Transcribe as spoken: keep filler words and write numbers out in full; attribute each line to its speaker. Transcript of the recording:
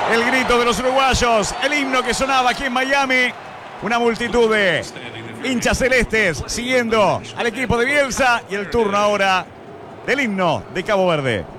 Speaker 1: El grito de los uruguayos, el himno que sonaba aquí en Miami. Una multitud de hinchas celestes siguiendo al equipo de Bielsa y el turno ahora del himno de Cabo Verde.